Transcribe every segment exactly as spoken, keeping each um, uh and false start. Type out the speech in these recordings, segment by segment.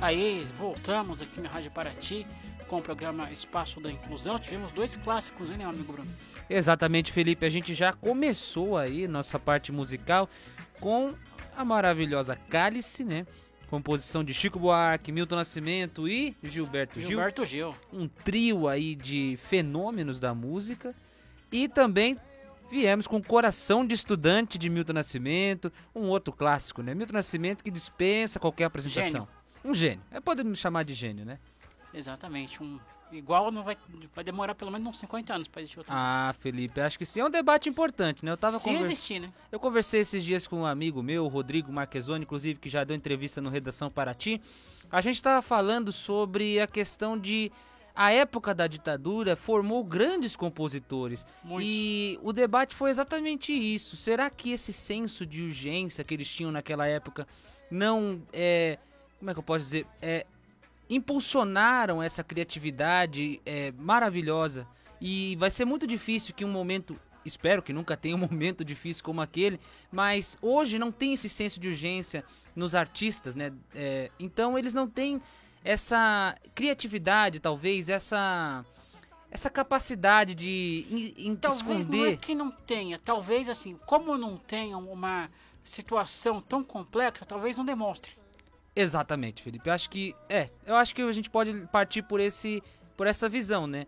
Aí voltamos aqui na Rádio Paraty com o programa Espaço da Inclusão. Tivemos dois clássicos, hein, meu amigo Bruno? Exatamente, Felipe. A gente já começou aí nossa parte musical com a maravilhosa Cálice, né? Composição de Chico Buarque, Milton Nascimento e Gilberto Gil. Gilberto Gil. Um trio aí de fenômenos da música. E também viemos com Coração de Estudante de Milton Nascimento, um outro clássico, né? Milton Nascimento que dispensa qualquer apresentação. Gênio. Um gênio. É, pode me chamar de gênio, né? Exatamente. Um, igual não vai, vai demorar pelo menos uns cinquenta anos para existir outro. Ah, Felipe, acho que sim. É um debate importante, né? Eu tava Se convers... existir, né? Eu conversei esses dias com um amigo meu, o Rodrigo Marquezoni, inclusive, que já deu entrevista no Redação Paraty. A gente estava falando sobre a questão de... A época da ditadura formou grandes compositores. Muitos. E o debate foi exatamente isso. Será que esse senso de urgência que eles tinham naquela época não é... Como é que eu posso dizer? É, impulsionaram essa criatividade é, maravilhosa. E vai ser muito difícil que um momento... Espero que nunca tenha um momento difícil como aquele, mas hoje não tem esse senso de urgência nos artistas, né? É, então eles não têm essa criatividade, talvez, essa, essa capacidade de in, in, Talvez esconder... não é que não tenha, talvez assim, como não tenha uma situação tão complexa, talvez não demonstre. Exatamente, Felipe. Eu acho que é, eu acho que a gente pode partir por esse, por essa visão, né?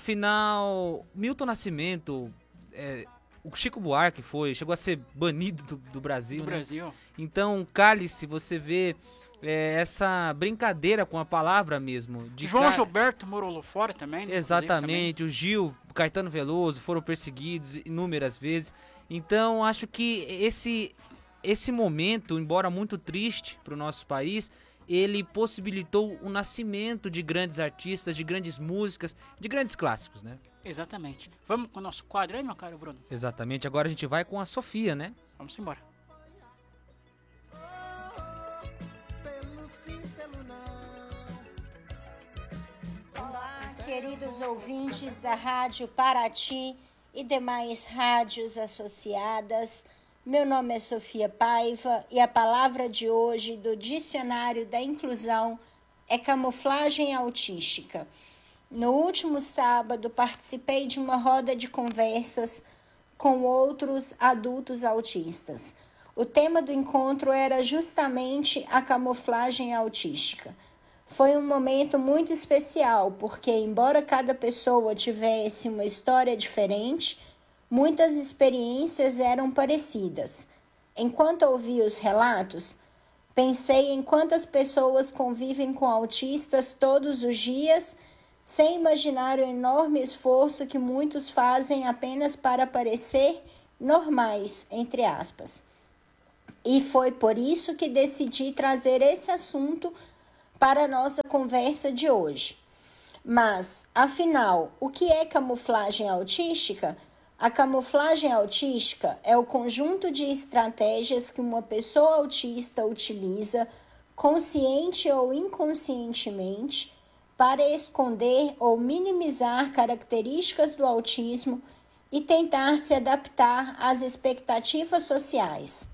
Afinal, Milton Nascimento, é, o Chico Buarque foi, chegou a ser banido do, do Brasil, Do né? Brasil. Então, Cálice, você vê é, essa brincadeira com a palavra mesmo. De João ca... Gilberto morou fora também, né? Exatamente, Também. o Gil, o Caetano Veloso foram perseguidos inúmeras vezes. Então, acho que esse esse momento, embora muito triste para o nosso país, ele possibilitou o nascimento de grandes artistas, de grandes músicas, de grandes clássicos, né? Exatamente. Vamos com o nosso quadro aí, meu caro Bruno? Exatamente. Agora a gente vai com a Sofia, né? Vamos embora. Olá, queridos ouvintes da Rádio Paraty e demais rádios associadas. Meu nome é Sofia Paiva e a palavra de hoje do Dicionário da Inclusão é camuflagem autística. No último sábado, participei de uma roda de conversas com outros adultos autistas. O tema do encontro era justamente a camuflagem autística. Foi um momento muito especial, porque embora cada pessoa tivesse uma história diferente, muitas experiências eram parecidas. Enquanto ouvia os relatos, pensei em quantas pessoas convivem com autistas todos os dias, sem imaginar o enorme esforço que muitos fazem apenas para parecer normais, entre aspas. E foi por isso que decidi trazer esse assunto para a nossa conversa de hoje. Mas, afinal, o que é camuflagem autística? A camuflagem autística é o conjunto de estratégias que uma pessoa autista utiliza, consciente ou inconscientemente, para esconder ou minimizar características do autismo e tentar se adaptar às expectativas sociais.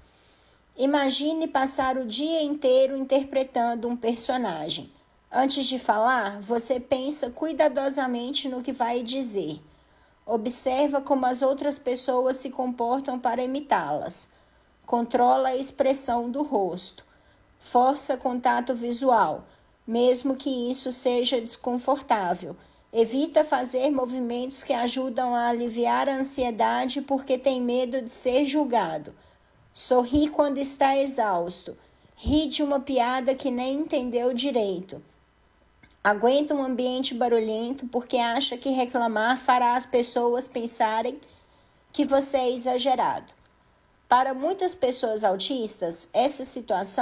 Imagine passar o dia inteiro interpretando um personagem. Antes de falar, você pensa cuidadosamente no que vai dizer. Observa como as outras pessoas se comportam para imitá-las. Controla a expressão do rosto. Força contato visual, mesmo que isso seja desconfortável. Evita fazer movimentos que ajudam a aliviar a ansiedade porque tem medo de ser julgado. Sorri quando está exausto. Ri de uma piada que nem entendeu direito. Aguenta um ambiente barulhento porque acha que reclamar fará as pessoas pensarem que você é exagerado. Para muitas pessoas autistas, essa situação